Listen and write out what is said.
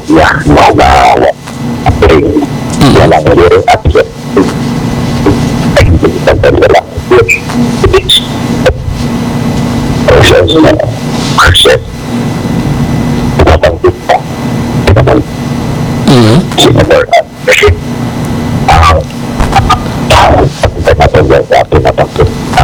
ya mga ring walang lirik at proses proses batang kita sinabor ang kita natin sa ating natin